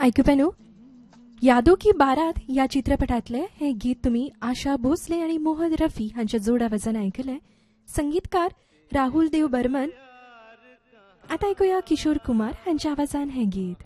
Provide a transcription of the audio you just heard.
ऐकूप्यानो, यादो की बारात या चित्रपटातले हे गीत तुम्ही आशा भोसले आणि मोहम्मद रफी हांच्या जोड आवाजान ऐकले. संगीतकार राहुल देव बर्मन. आता ऐकूया किशोर कुमार हांच्या आवाजान हे गीत.